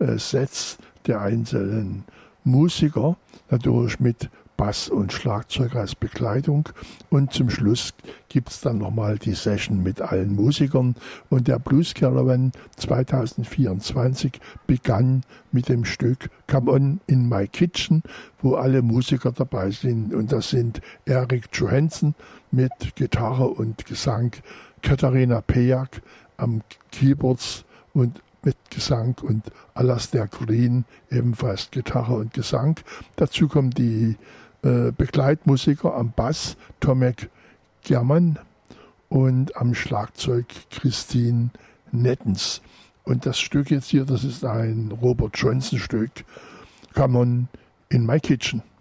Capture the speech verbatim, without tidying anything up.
äh, Sets der einzelnen Musiker, natürlich mit Bass und Schlagzeug als Begleitung. Und zum Schluss gibt es dann nochmal die Session mit allen Musikern. Und der Blues Caravan zwanzig vierundzwanzig begann mit dem Stück Come On in My Kitchen, wo alle Musiker dabei sind. Und das sind Eric Johansson mit Gitarre und Gesang, Katharina Pejak am Keyboards und mit Gesang und Alastair Green ebenfalls Gitarre und Gesang. Dazu kommen die äh, Begleitmusiker am Bass Tomek German und am Schlagzeug Christine Nettens. Und das Stück jetzt hier, das ist ein Robert Johnson Stück, Come On in My Kitchen.